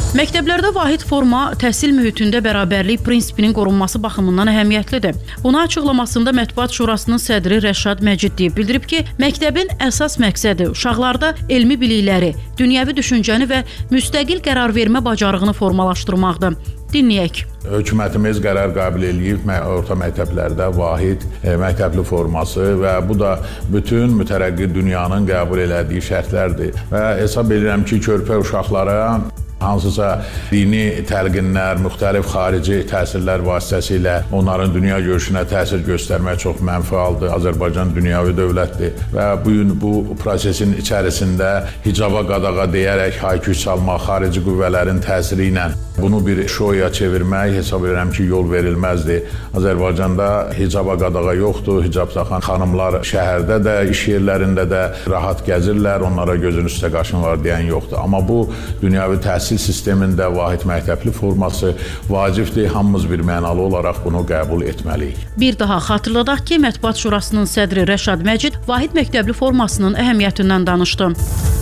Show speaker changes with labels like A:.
A: Məktəblərdə vahid forma təhsil mühitində bərabərlik prinsipinin qorunması baxımından əhəmiyyətlidir. Bunu açıqlamasında Mətbuat Şurasının sədri Rəşad Məciddiyev bildirib ki, məktəbin əsas məqsədi uşaqlarda elmi bilikləri, dünyəvi düşüncəni və müstəqil qərar vermə bacarığını formalaşdırmaqdır. Dinləyək.
B: Hökumətimiz qərar qəbul edib orta məktəblərdə vahid məktəbli forması və bu da bütün mütərəqqi dünyanın qəbul elədiyi şərtlərdir. Və hesab edirəm ki, körpə uşaqlara hansısa dini təlqinlər, müxtəlif xarici təsirlər vasitəsilə onların dünya görüşünə təsir göstərmək çox mənfəaldır. Azərbaycan dünyəvi dövlətdir və bu gün bu prosesin içərisində hicaba qadağa deyərək hayküy salmaq, xarici qüvvələrin təsiri ilə bunu bir şoya çevirmək hesab edirəm ki, yol verilməzdir. Azərbaycanda hicaba qadağa yoxdur. Hicab taxan xanımlar şəhərdə də, iş yerlərində də rahat gəzirlər. Onlara gözün üstə qaşın var deyən yoxdur. Amma bu dünyəvi təhsil sistemində vahid məktəbli forması vacibdir. Hamımız bir mənalı olaraq bunu qəbul etməliyik.
A: Bir daha xatırladaq ki, Mətbuat Şurasının sədri Rəşad Məcid vahid məktəbli formasının əhəmiyyətindən danışdı.